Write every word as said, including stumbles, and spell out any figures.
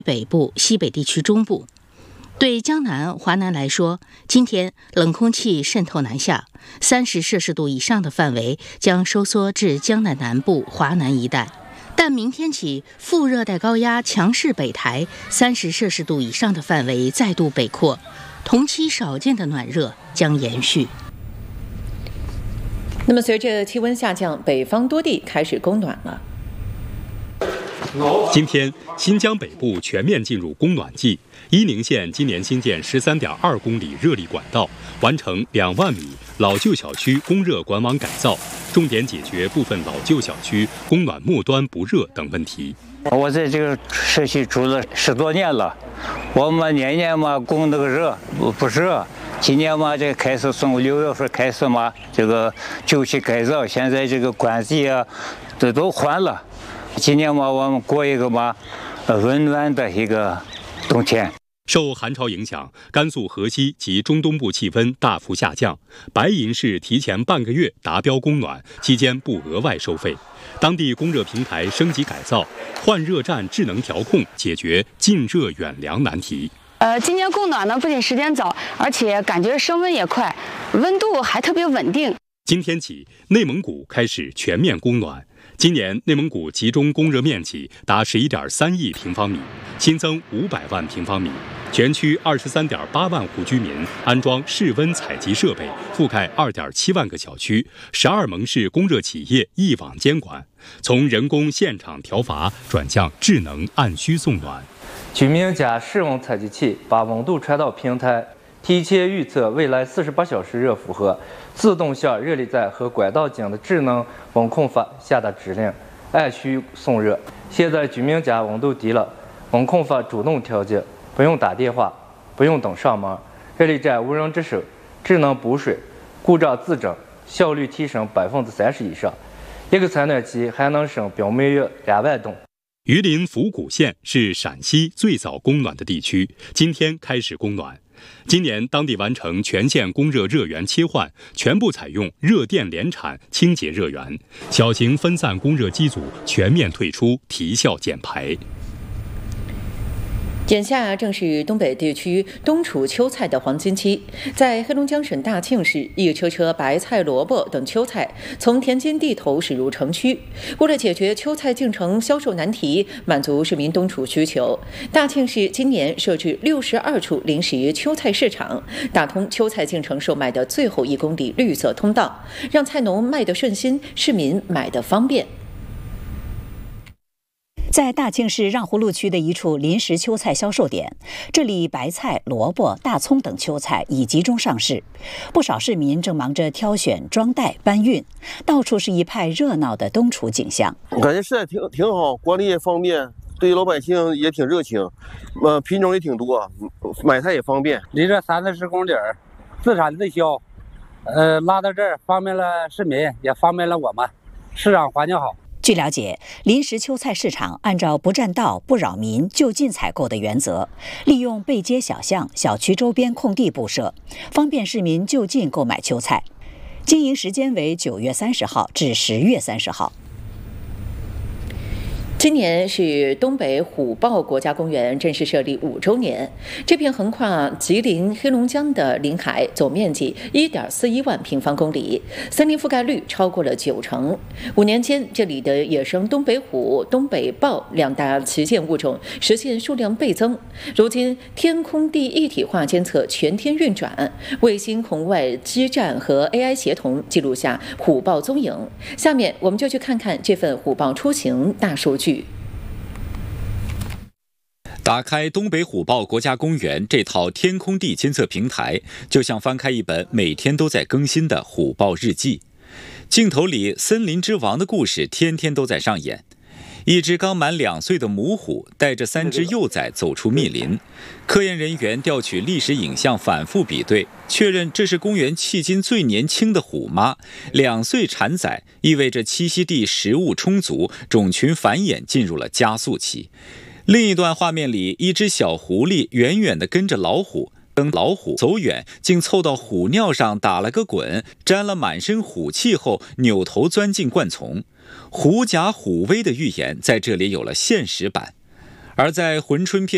北部、西北地区中部。对江南、华南来说，今天冷空气渗透南下，三十摄氏度以上的范围将收缩至江南南部、华南一带。但明天起，副热带高压强势北抬，三十摄氏度以上的范围再度北扩，同期少见的暖热将延续。 那么，随着气温下降，北方多地开始供暖了。 今天，新疆北部全面进入供暖季。伊宁县今年新建十三点二公里热力管道，完成两万米老旧小区供热管网改造，重点解决部分老旧小区供暖末端不热等问题。 我在这个社区住了十多年了，我们年年嘛供那个热不不热，今年嘛这开始从六月份开始嘛这个旧区改造，现在这个管子啊这都换了。今年嘛我们过一个嘛温暖的一个冬天。 受寒潮影响，甘肃河西及中东部气温大幅下降，白银市提前半个月达标供暖，期间不额外收费。当地供热平台升级改造，换热站智能调控，解决近热远凉难题。 呃，今年供暖呢，不仅时间早，而且感觉升温也快，温度还特别稳定。 今天起，内蒙古开始全面供暖。今年内蒙古集中供热面积达十一点三亿平方米，新增五百万平方米。全区二十三点八万户居民安装室温采集设备，覆盖二点七万个小区，十二盟市供热企业一网监管，从人工现场调阀转向智能按需送暖。 居民家室温采集器把温度传到平台，提前预测未来四十八小时热负荷，自动向热力站和管道间的智能温控阀下达指令，按需送热。现在居民家温度低了，温控阀主动调节，不用打电话，不用等上门，热力站无人值守，智能补水，故障自整，效率提升百分之三十以上。一个采暖期还能省表每月两万吨。 榆林府谷县是陕西最早供暖的地区，今天开始供暖。今年当地完成全县供热热源切换，全部采用热电联产清洁热源，小型分散供热机组全面退出，提效减排。 眼下正是东北地区冬储秋菜的黄金期，在黑龙江省大庆市，一车车白菜、萝卜等秋菜从田间地头驶入城区。为了解决秋菜进城销售难题，满足市民冬储需求，大庆市今年设置六十二处临时秋菜市场，打通秋菜进城售卖的最后一公里绿色通道，让菜农卖得顺心，市民买得方便。 在大庆市让胡路区的一处临时秋菜销售点，这里白菜、萝卜、大葱等秋菜已集中上市，不少市民正忙着挑选、装袋、搬运，到处是一派热闹的冬储景象。 我感觉实在挺挺好，管理也方便，对老百姓也挺热情，呃，品种也挺多，买菜也方便。 离这三四十公里，自产自销，呃，拉到这儿方便了市民，也方便了我们，市场环境好。 据了解，临时秋菜市场按照不占道、不扰民、就近采购的原则，利用背街小巷、小区周边空地布设，方便市民就近购买秋菜。经营时间为九月三十号至十月三十号。 今年是东北虎豹国家公园正式设立五周年。这片横跨吉林、黑龙江的林海，总面积 一点四一万平方公里，森林覆盖率超过了九成。五年间，这里的野生东北虎、东北豹两大旗舰物种实现数量倍增。如今，天空地一体化监测全天运转，卫星红外基站和 A I 协同记录下虎豹踪影。下面我们就去看看这份虎豹出行大数据。 打开东北虎豹国家公园这套天空地监测平台，就像翻开一本每天都在更新的虎豹日记。镜头里森林之王的故事天天都在上演。一只刚满两岁的母虎带着三只幼崽走出密林，科研人员调取历史影像反复比对，确认这是公园迄今最年轻的虎妈。两岁产崽意味着栖息地食物充足，种群繁衍进入了加速期。另一段画面里，一只小狐狸远远地跟着老虎，等老虎走远，竟凑到虎尿上打了个滚，沾了满身虎气后，扭头钻进灌丛。狐假虎威的预言在这里有了现实版。而在珲春片